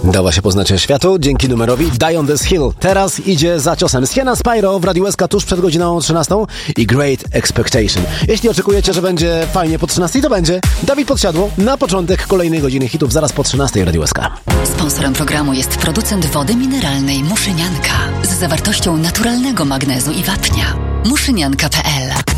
Dała się poznać światu dzięki numerowi Die on this Hill. Teraz idzie za ciosem Sienna Spyro w Radiu SK tuż przed godziną 13 i Great Expectation. Jeśli oczekujecie, że będzie fajnie po 13, to będzie Dawid Podsiadło na początek kolejnej godziny hitów zaraz po 13 Radiu SK. Sponsorem programu jest producent wody mineralnej Muszynianka z zawartością naturalnego magnezu i wapnia. Muszynianka.pl